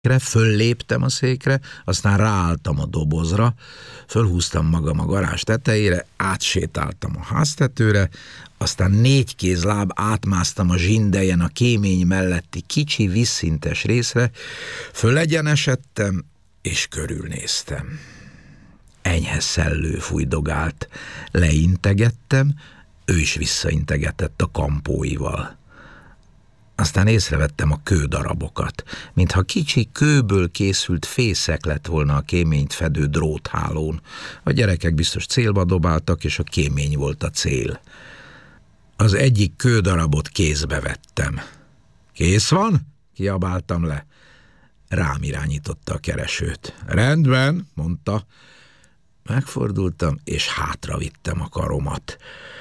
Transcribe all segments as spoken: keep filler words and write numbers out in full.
Fölléptem a székre, aztán ráálltam a dobozra, fölhúztam magam a garázs tetejére, átsétáltam a háztetőre, aztán négy kézláb átmásztam a zsindejen a kémény melletti kicsi vízszintes részre, fölegyenesedtem és körülnéztem. Enyhe szellő fújdogált, leintegettem, ő is visszaintegetett a kampóival. Aztán észrevettem a kődarabokat, mintha kicsi kőből készült fészek lett volna a kéményt fedő dróthálón. A gyerekek biztos célba dobáltak, és a kémény volt a cél. Az egyik kődarabot kézbe vettem. Kész van? Kiabáltam le. Rám irányította a keresőt. Rendben, mondta. Megfordultam, és hátra vittem a karomat.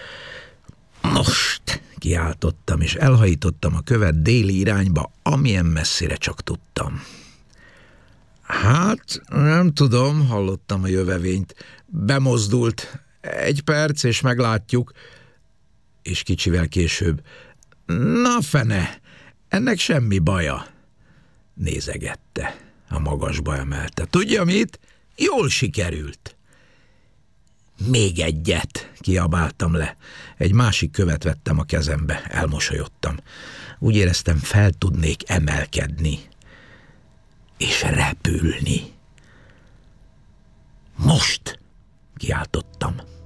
Most! Kiáltottam, és elhajítottam a követ déli irányba, amilyen messzire csak tudtam. Hát, nem tudom, hallottam a jövevényt. Bemozdult. Egy perc, és meglátjuk. És kicsivel később. Na fene, ennek semmi baja. Nézegette, a magasba emelte. Tudja mit? Jól sikerült. Még egyet, kiabáltam le. Egy másik követ vettem a kezembe, elmosolyodtam. Úgy éreztem, fel tudnék emelkedni. És repülni. Most, kiáltottam.